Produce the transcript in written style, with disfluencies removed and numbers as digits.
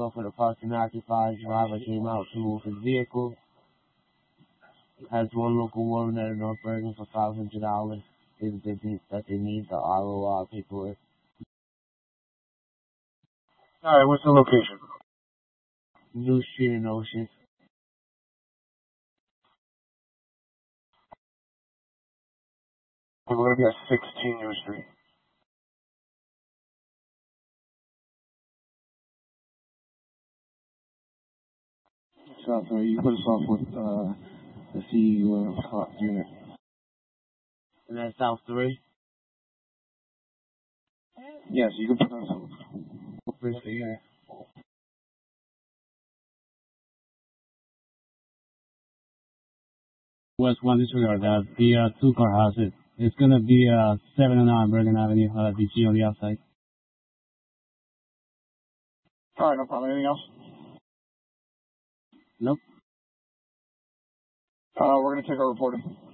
go for the parked and occupied. Driver came out to move his vehicle. Has one local woman at North Bergen for $500. That they need the ROR paperwork. Alright, what's the location? New Street in Ocean. We're going to be at 16 New Street. South, you put us off with the CE unit. And that's South 3? Yes, you can put us off. Yeah. West 1 disregard that. The two-car house, it's going to be 709 Bergen Avenue, DG on the outside. Alright, no problem. Anything else? Nope. We're going to take our reporting.